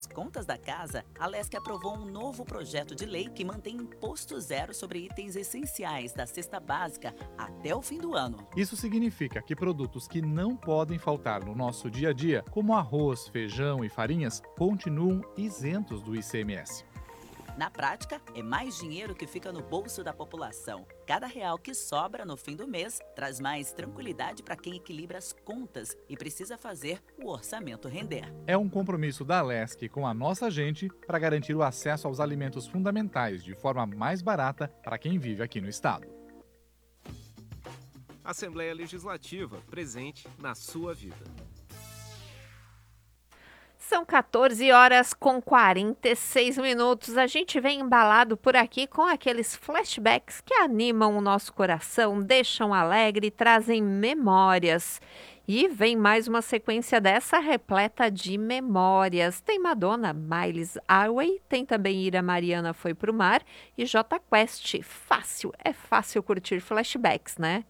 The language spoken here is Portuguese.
contas da casa, a Lesc aprovou um novo projeto de lei que mantém imposto zero sobre itens essenciais da cesta básica até o fim do ano. Isso significa que produtos que não podem faltar no nosso dia a dia, como arroz, feijão e farinhas, continuam isentos do ICMS. Na prática, é mais dinheiro que fica no bolso da população. Cada real que sobra no fim do mês traz mais tranquilidade para quem equilibra as contas e precisa fazer o orçamento render. É um compromisso da Lesc com a nossa gente para garantir o acesso aos alimentos fundamentais de forma mais barata para quem vive aqui no estado. Assembleia Legislativa, presente na sua vida. São 14 horas com 46 minutos. A gente vem embalado por aqui com aqueles flashbacks que animam o nosso coração, deixam alegre e trazem memórias. E vem mais uma sequência dessa repleta de memórias. Tem Madonna, Miles Highway, tem também Ira Mariana Foi Pro Mar e Jota Quest. Fácil, é fácil curtir flashbacks, né?